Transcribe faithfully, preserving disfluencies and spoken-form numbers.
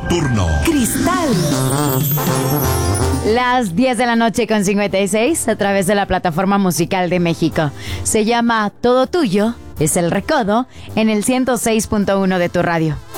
nocturno. Cristal. Las diez de la noche con cincuenta y seis a través de la Plataforma Musical de México. Se llama Todo Tuyo, es el recodo en el ciento seis punto uno de tu radio.